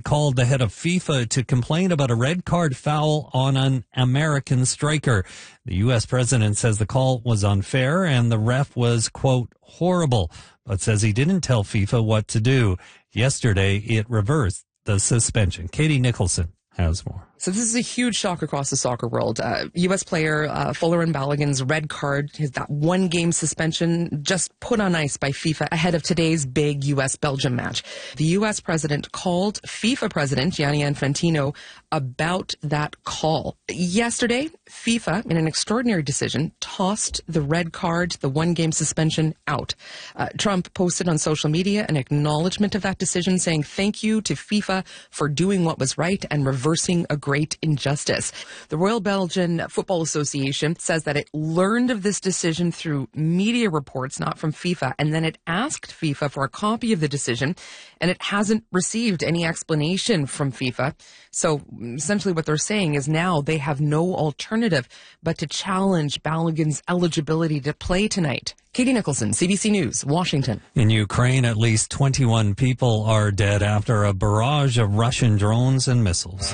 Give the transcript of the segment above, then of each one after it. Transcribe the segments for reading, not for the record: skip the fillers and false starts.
called the head of FIFA to complain about a red card foul on an American striker. The U.S. president says the call was unfair and the ref was, quote, horrible, but says he didn't tell FIFA what to do. Yesterday, it reversed the suspension. Katie Nicholson has more. So this is a huge shock across the soccer world. U.S. player Folarin Balogun's red card, that one-game suspension, just put on ice by FIFA ahead of today's big U.S.-Belgium match. The U.S. president called FIFA president Gianni Infantino about that call. Yesterday, FIFA, in an extraordinary decision, tossed the red card, the one-game suspension, out. Trump posted on social media an acknowledgement of that decision, saying thank you to FIFA for doing what was right and reversing a great injustice. The Royal Belgian Football Association says that it learned of this decision through media reports, not from FIFA, and then it asked FIFA for a copy of the decision, and it hasn't received any explanation from FIFA. So essentially what they're saying is now they have no alternative but to challenge Balogun's eligibility to play tonight. Katie Nicholson, CBC News, Washington. In Ukraine, at least 21 people are dead after a barrage of Russian drones and missiles.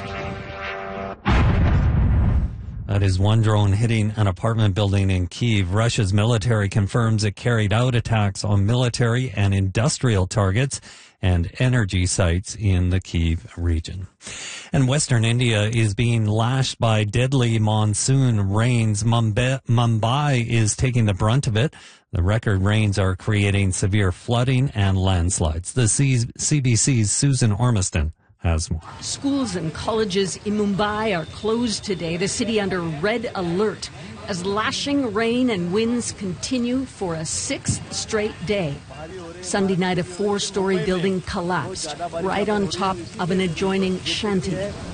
That is one drone hitting an apartment building in Kyiv. Russia's military confirms it carried out attacks on military and industrial targets and energy sites in the Kyiv region. And Western India is being lashed by deadly monsoon rains. Mumbai is taking the brunt of it. The record rains are creating severe flooding and landslides. The CBC's Susan Ormiston has more. Schools and colleges in Mumbai are closed today, the city under red alert, as lashing rain and winds continue for a sixth straight day. Sunday night, a four-story building collapsed right on top of an adjoining shanty.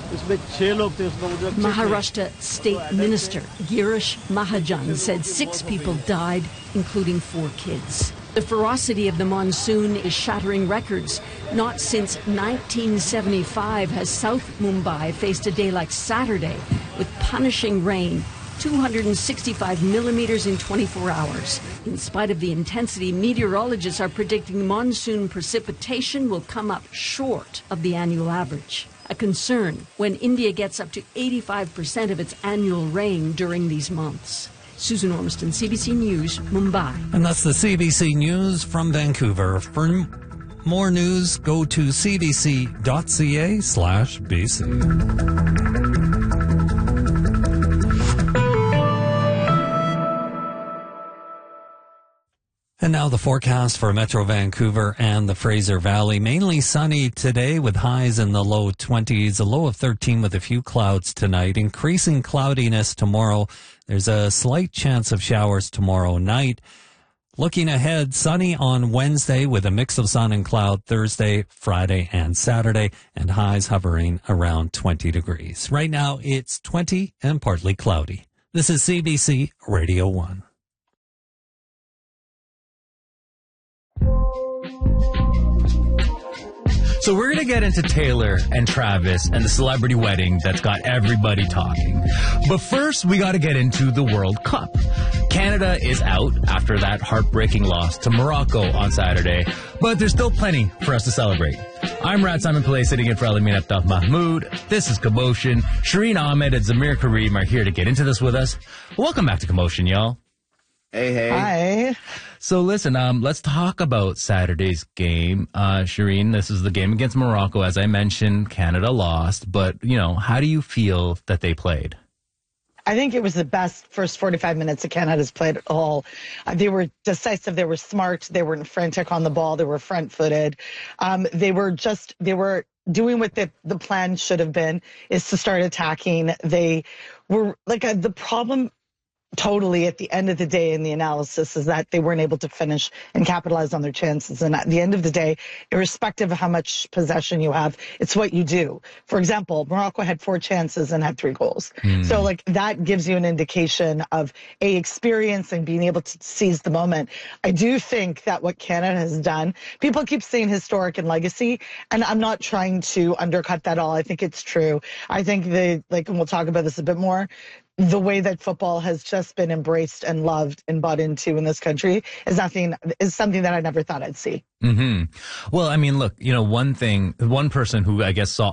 Maharashtra State Minister Girish Mahajan said 6 people died, including 4 kids. The ferocity of the monsoon is shattering records. Not since 1975 has South Mumbai faced a day like Saturday with punishing rain, 265 millimeters in 24 hours. In spite of the intensity, meteorologists are predicting monsoon precipitation will come up short of the annual average. A concern when India gets up to 85% of its annual rain during these months. Susan Ormiston, CBC News, Mumbai. And that's the CBC News from Vancouver. For more news, go to cbc.ca/BC. And now the forecast for Metro Vancouver and the Fraser Valley. Mainly sunny today with highs in the low 20s, a low of 13 with a few clouds tonight. Increasing cloudiness tomorrow. There's a slight chance of showers tomorrow night. Looking ahead, sunny on Wednesday with a mix of sun and cloud Thursday, Friday, and Saturday, and highs hovering around 20 degrees. Right now, it's 20 and partly cloudy. This is CBC Radio 1. So we're going to get into Taylor and Travis and the celebrity wedding that's got everybody talking. But first, we got to get into the World Cup. Canada is out after that heartbreaking loss to Morocco on Saturday, but there's still plenty for us to celebrate. I'm Rad Simon Pillay sitting in for Alamin Aftaf Mahmoud. This is Commotion. Shireen Ahmed and Zamir Kareem are here to get into this with us. Welcome back to Commotion, y'all. Hey. Hi. So listen, let's talk about Saturday's game. Shireen, this is the game against Morocco. As I mentioned, Canada lost, but, how do you feel that they played? I think it was the best first 45 minutes that Canada's played at all. They were decisive. They were smart. They weren't frantic on the ball. They were front-footed. They were doing what the plan should have been, is to start attacking. They were the problem totally at the end of the day in the analysis is that they weren't able to finish and capitalize on their chances. And at the end of the day, irrespective of how much possession you have, it's what you do. For example, Morocco had 4 chances and had 3 goals. So that gives you an indication of experience and being able to seize the moment. I do think that what Canada has done, people keep saying historic and legacy, and I'm not trying to undercut that all. I think it's true. I think and we'll talk about this a bit more, the way that football has just been embraced and loved and bought into in this country is something that I never thought I'd see. Mm-hmm. Well, I mean, look, one person who I guess saw